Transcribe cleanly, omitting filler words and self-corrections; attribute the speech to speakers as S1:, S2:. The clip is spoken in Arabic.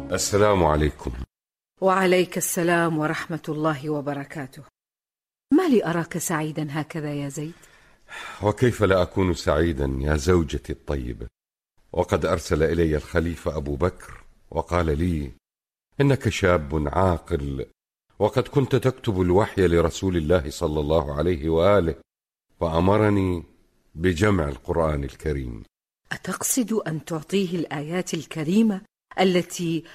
S1: السلام عليكم.
S2: وعليك السلام ورحمة الله وبركاته. ما لي أراك سعيدا هكذا يا زيد؟
S1: وكيف لا أكون سعيدا يا زوجتي الطيبة، وقد أرسل إلي الخليفة أبو بكر وقال لي: إنك شاب عاقل، وقد كنت تكتب الوحي لرسول الله صلى الله عليه وآله، فأمرني بجمع القرآن الكريم.
S2: أتقصد أن تعطيه الآيات الكريمة التي